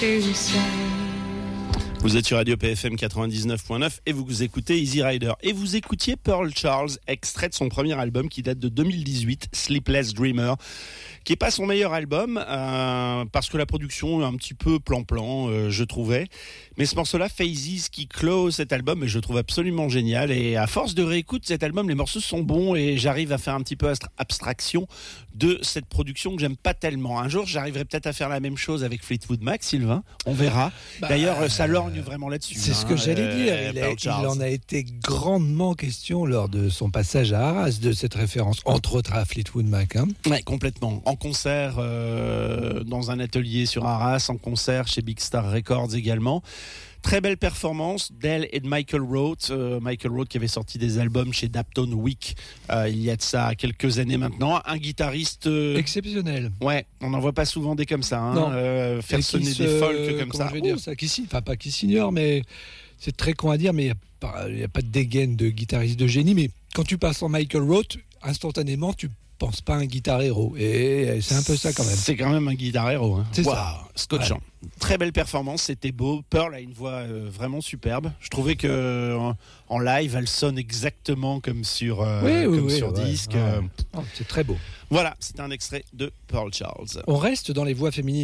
Vous êtes sur Radio PFM 99.9 et vous écoutez Easy Rider. Et vous écoutiez Pearl Charles, extrait de son premier album qui date de 2018, Sleepless Dreamer, qui n'est pas son meilleur album, parce que la production est un petit peu plan-plan, je trouvais. Mais ce morceau-là, Phases, qui close cet album, et je le trouve absolument génial. Et à force de réécoute cet album, les morceaux sont bons et j'arrive à faire un petit peu abstraction de cette production que j'aime pas tellement. Un jour, j'arriverai peut-être à faire la même chose avec Fleetwood Mac, Sylvain. On verra. D'ailleurs, ça lorgne vraiment là-dessus. C'est ce que j'allais dire. Il en a été grandement question lors de son passage à Arras, de cette référence, entre autres à Fleetwood Mac. Oui, complètement. En concert dans un atelier sur Arras, en concert chez Big Star Records également. Très belle performance d'elle et de Michael Roth. Michael Roth qui avait sorti des albums chez Dapton Week il y a de ça quelques années maintenant. Un guitariste exceptionnel. Ouais, on n'en voit pas souvent des comme ça. Faire sonner des folk comme ça. Je veux dire ça, pas qui s'ignore, mais c'est très con à dire, mais il n'y a pas de dégaine de guitariste de génie. Mais quand tu passes en Michael Roth, instantanément, tu pense pas un guitar héros, et c'est un peu ça quand même. C'est quand même un guitar héros. C'est ça. Scotchant. Ouais. Très belle performance, c'était beau. Pearl a une voix vraiment superbe. Je trouvais que en live, elle sonne exactement comme sur disque. C'est très beau. Voilà, c'est un extrait de Pearl Charles. On reste dans les voix féminines.